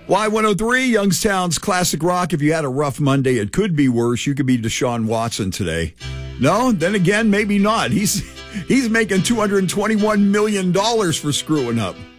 Y103, Youngstown's classic rock. If you had a rough Monday, it could be worse. You could be Deshaun Watson today. No, then again, maybe not. He's making $221 million for screwing up.